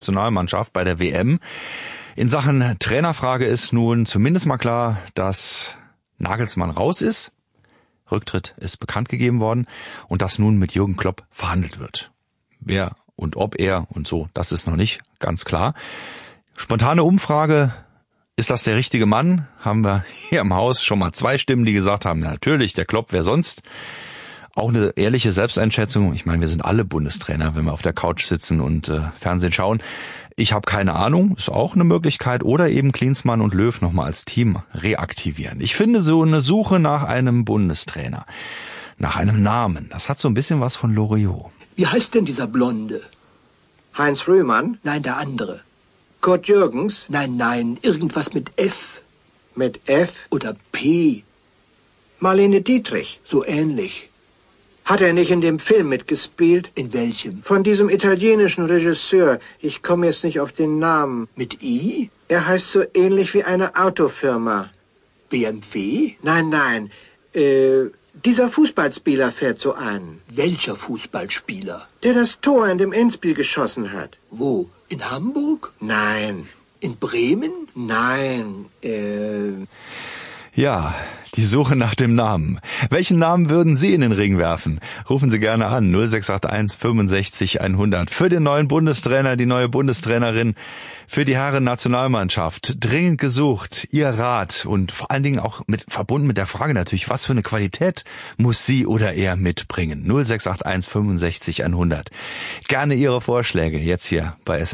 Nationalmannschaft bei der WM. In Sachen Trainerfrage ist nun zumindest mal klar, dass Nagelsmann raus ist. Rücktritt ist bekannt gegeben worden und dass nun mit Jürgen Klopp verhandelt wird. Wer und ob er und so, das ist noch nicht ganz klar. Spontane Umfrage, ist das der richtige Mann? Haben wir hier im Haus schon mal 2 Stimmen, die gesagt haben, natürlich, der Klopp, wer sonst? Auch eine ehrliche Selbsteinschätzung. Ich meine, wir sind alle Bundestrainer, wenn wir auf der Couch sitzen und Fernsehen schauen. Ich habe keine Ahnung, ist auch eine Möglichkeit. Oder eben Klinsmann und Löw nochmal als Team reaktivieren. Ich finde so eine Suche nach einem Bundestrainer, nach einem Namen, das hat so ein bisschen was von Loriot. Wie heißt denn dieser Blonde? Heinz Rühmann? Nein, der andere. Kurt Jürgens? Nein, irgendwas mit F. Mit F? Oder P. Marlene Dietrich? So ähnlich. Hat er nicht in dem Film mitgespielt? In welchem? Von diesem italienischen Regisseur. Ich komme jetzt nicht auf den Namen. Mit I? Er heißt so ähnlich wie eine Autofirma. BMW? Nein. Dieser Fußballspieler fährt so ein. Welcher Fußballspieler? Der das Tor in dem Endspiel geschossen hat. Wo? In Hamburg? Nein. In Bremen? Nein. Ja, die Suche nach dem Namen. Welchen Namen würden Sie in den Ring werfen? Rufen Sie gerne an 0681 65 100 für den neuen Bundestrainer, die neue Bundestrainerin, für die Herren-Nationalmannschaft. Dringend gesucht, Ihr Rat und vor allen Dingen auch verbunden mit der Frage natürlich, was für eine Qualität muss sie oder er mitbringen? 0681 65 100. Gerne Ihre Vorschläge jetzt hier bei